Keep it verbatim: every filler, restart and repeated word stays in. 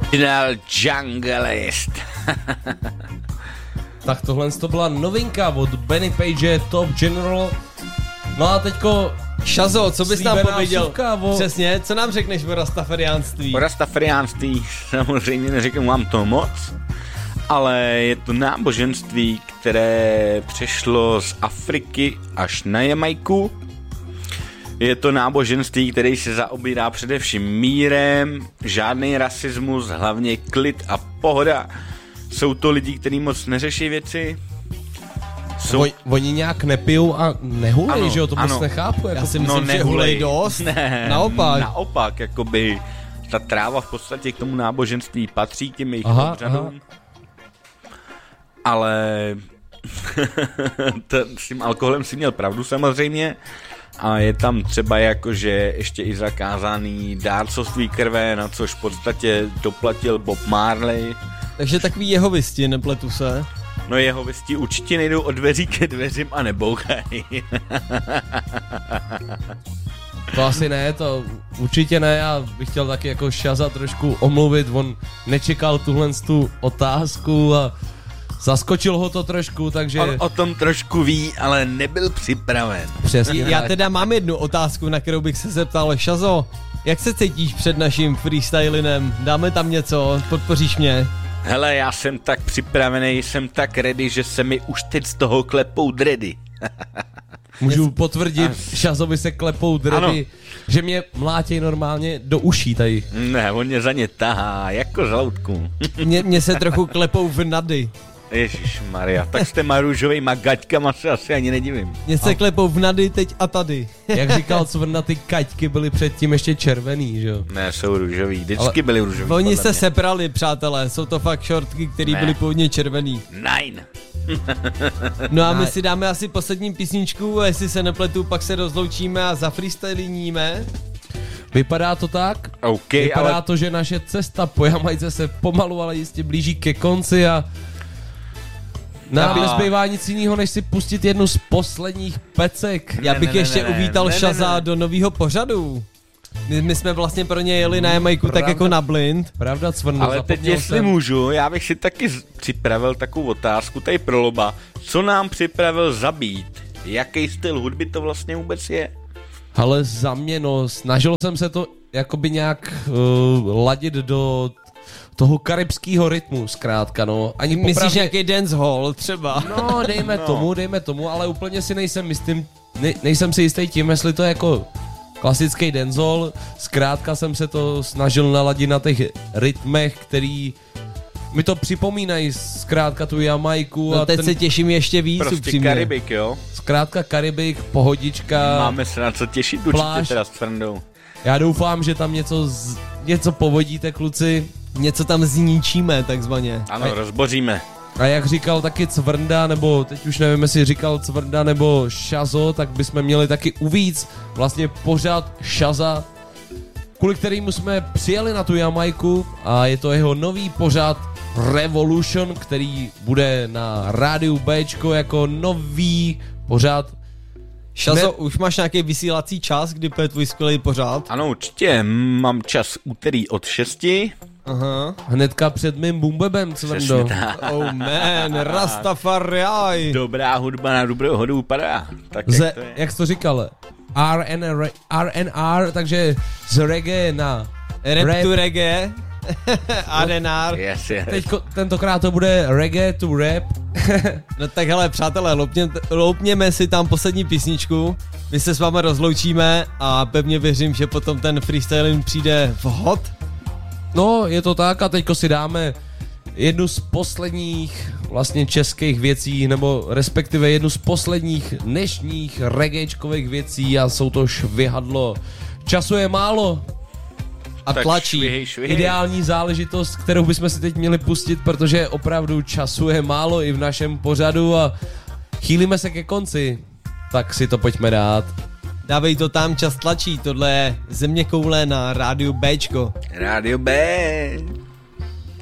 Original Junglist. Tak tohle to byla novinka od Benny Page, Top General. No a teďko... Šazo, co bys nám pověděl? O... Přesně, co nám řekneš o rastafariánství? O rastafariánství samozřejmě neřeknu vám to moc, ale je to náboženství, které přešlo z Afriky až na Jamajku. Je to náboženství, který se zaobírá především mírem, žádný rasismus, hlavně klid a pohoda. Jsou to lidi, kteří moc neřeší věci. Jsou... Oni, oni nějak nepijou a nehulej, ano, že jo? To ano. moc nechápu. Jako... Já si myslím, no, že hulej dost. Ne, naopak. Naopak, jakoby ta tráva v podstatě k tomu náboženství patří, těm jejich aha, obřadům. aha. Ale s tím alkoholem si měl pravdu samozřejmě. A je tam třeba jakože ještě i zakázaný dárcovství krve, na což v podstatě doplatil Bob Marley. Takže takový jehovisti, nepletu se. No jehovisti určitě nejdou od dveří ke dveřím a nebouchají. To asi ne, to určitě ne, já bych chtěl taky jako Šaza trošku omluvit, on nečekal tuhle tu otázku a zaskočil ho to trošku, takže... On o tom trošku ví, ale nebyl připraven. Přesně. Já teda mám jednu otázku, na kterou bych se zeptal. Šazo, jak se cítíš před naším freestylinem? Dáme tam něco? Podpoříš mě? Hele, já jsem tak připravený, jsem tak ready, že se mi už teď z toho klepou dready. Můžu potvrdit, Šazovi se klepou dready, že mě mlátěj normálně do uší tady. Ne, on mě za ně tahá, jako žloutku. Mě, mě se trochu klepou v nady. Ježišmarja, tak s těma růžovejma gaťkama se asi ani nedivím. Mě se a... klepou v nady teď a tady. Jak říkal Cvrna, ty kaťky byly předtím ještě červený, že jo? Ne, jsou růžový, vždycky ale... byly růžový. Oni se mě. seprali, přátelé, jsou to fakt šortky, které byly původně červený. Nine. No a my si dáme asi poslední písničku, a jestli se nepletu, pak se rozloučíme a zafreestylíme. Vypadá to tak? Okay, Vypadá ale... to, že naše cesta po Jamajce se pomalu, ale jistě blíží ke konci a nám nezbývá nic jiného, než si pustit jednu z posledních pecek. Já bych ne, ne, ještě ne, ne, uvítal ne, ne, Šaza ne, ne. do nového pořadu. My, my jsme vlastně pro ně jeli na Jamajku tak jako na blind. Pravda, Cvrno, ale teď jestli jsem. můžu, já bych si taky připravil takovou otázku, tady pro Loba. Co nám připravil zabít? Jaký styl hudby to vlastně vůbec je? Ale za mě, no, snažil jsem se to jakoby nějak uh, ladit do toho karibského rytmu, zkrátka, no. Ani Myslíš popravdě... nějaký dancehall třeba? No, dejme no. tomu, dejme tomu, ale úplně si nejsem jistý, ne, nejsem si jistý tím, jestli to je jako klasický dancehall, zkrátka jsem se to snažil naladit na těch rytmech, který mi to připomínají zkrátka tu Jamajku. No a teď ten... se těším ještě víc, prostě upřímně. Karibik, jo? Zkrátka Karibik, pohodička. Máme se na co těšit určitě pláž. Teda s Frndou. Já doufám, že tam něco, z... něco povodíte, kluci. Něco tam zničíme, takzvaně. Ano, a... rozboříme. A jak říkal taky Cvrnda, nebo teď už nevím, jestli říkal Cvrnda nebo Šazo, tak bychom měli taky uvíc vlastně pořád Šaza, kvůli kterému jsme přijeli na tu Jamajku a je to jeho nový pořád Revolution, který bude na rádiu Bčko jako nový pořád. Šazo, ne... už máš nějaký vysílací čas, kdy je tvůj skvělý pořád? Ano, určitě, mám čas úterý od šesti. Aha. Hnedka před mým bumbebem, Cvrndo. Oh man, Rastafari. Dobrá hudba na dobrou hodu upadá. Tak Ze, jak to je? jak jsi to říkal? R N R, takže z reggae na Rap, rap to reggae. R N R. Yes, yes. Teďko, tentokrát to bude reggae to rap. No tak hele, přátelé, loupně, loupněme si tam poslední písničku. My se s vámi rozloučíme a pevně věřím, že potom ten freestyling přijde vhod. No, je to tak a teďko si dáme jednu z posledních vlastně českých věcí, nebo respektive jednu z posledních dnešních reggaečkových věcí a jsou to Švihadlo. Času je málo. A tak tlačí. Švihej, švihej. Ideální záležitost, kterou bychom si teď měli pustit, protože opravdu času je málo i v našem pořadu a chýlíme se ke konci. Tak si to pojďme dát. Dávej to tam, čas tlačí, tohle je Země koule na rádiu Bčko. Rádio B.